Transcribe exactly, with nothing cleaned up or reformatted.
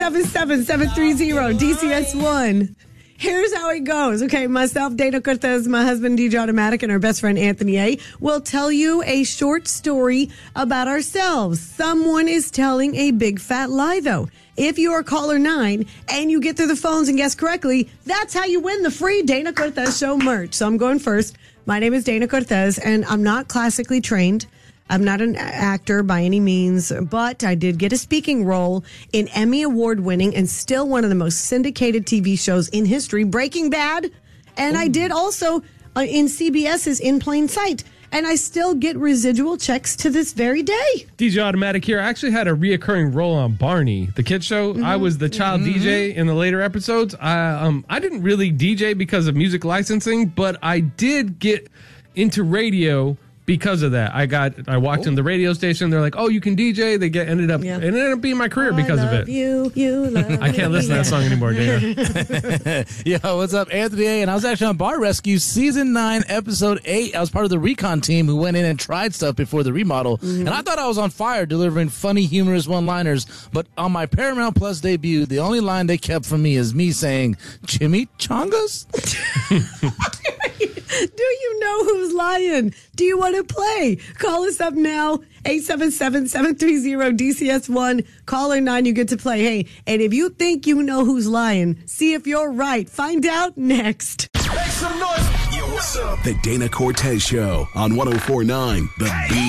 seven seven, seven three zero, D C S one. Here's how it goes. Okay, myself, Dana Cortez, my husband, D J Automatic, and our best friend, Anthony A., will tell you a short story about ourselves. Someone is telling a big fat lie, though. If you are caller nine and you get through the phones and guess correctly, that's how you win the free Dana Cortez Show merch. So I'm going first. My name is Dana Cortez, and I'm not classically trained. I'm not an actor by any means, but I did get a speaking role in Emmy Award-winning and still one of the most syndicated T V shows in history, Breaking Bad. And Ooh. I did also uh, in CBS's In Plain Sight. And I still get residual checks to this very day. D J Automatic here. I actually had a reoccurring role on Barney, the kids show. Mm-hmm. I was the child mm-hmm. D J in the later episodes. I, um, I didn't really D J because of music licensing, but I did get into radio because of that. I got, I walked oh. in the radio station. They're like, "Oh, you can D J." They get ended up, yeah. it ended up being my career because I of love it. You, you love I can't listen to that song anymore, Dana. Yo, what's up, Anthony A? And I was actually on Bar Rescue season nine, episode eight. I was part of the recon team who went in and tried stuff before the remodel, mm-hmm. and I thought I was on fire delivering funny, humorous one-liners. But on my Paramount Plus debut, the only line they kept from me is me saying, "Jimmy Chongas." Do you know who's lying? Do you want to play? Call us up now, eight seven seven, seven three zero, D C S one. Caller nine, you get to play. Hey, and if you think you know who's lying, see if you're right. Find out next. Make some noise. Yo, what's up? The Dana Cortez Show on one oh four point nine The Beat.